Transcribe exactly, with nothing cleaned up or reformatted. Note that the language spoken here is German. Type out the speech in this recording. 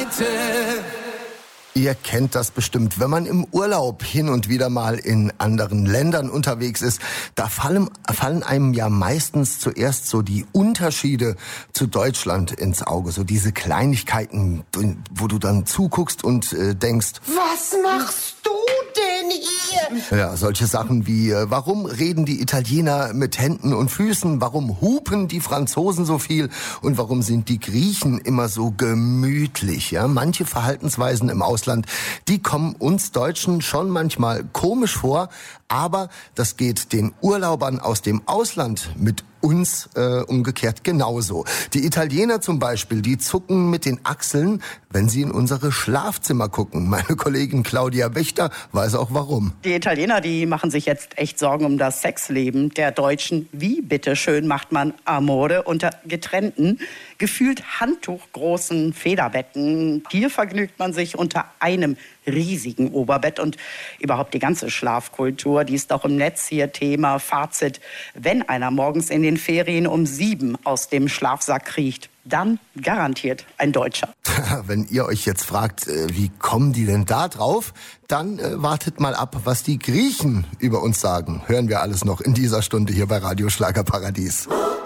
Ihr kennt das bestimmt, wenn man im Urlaub hin und wieder mal in anderen Ländern unterwegs ist, da fallen, fallen einem ja meistens zuerst so die Unterschiede zu Deutschland ins Auge, so diese Kleinigkeiten, wo du dann zuguckst und äh, denkst, was machst du denn hier? Ja, solche Sachen wie, äh, warum reden die Italiener mit Händen und Füßen, warum hupen die Franzosen so viel und warum sind die Griechen immer so gemütlich, ja? Manche Verhaltensweisen im Ausland, die kommen uns Deutschen schon manchmal komisch vor, aber das geht den Urlaubern aus dem Ausland mit uns äh, umgekehrt genauso. Die Italiener zum Beispiel, die zucken mit den Achseln, wenn sie in unsere Schlafzimmer gucken. Meine Kollegin Claudia Wächter weiß auch warum. Die Italiener, die machen sich jetzt echt Sorgen um das Sexleben der Deutschen. Wie bitteschön macht man Amore unter getrennten, gefühlt handtuchgroßen Federbetten? Hier vergnügt man sich unter einem riesigen Oberbett und überhaupt die ganze Schlafkultur, die ist auch im Netz hier Thema. Fazit: Wenn einer morgens in den Ferien um sieben aus dem Schlafsack kriecht, dann garantiert ein Deutscher. Wenn ihr euch jetzt fragt, wie kommen die denn da drauf, dann äh, wartet mal ab, was die Griechen über uns sagen. Hören wir alles noch in dieser Stunde hier bei Radio Schlagerparadies.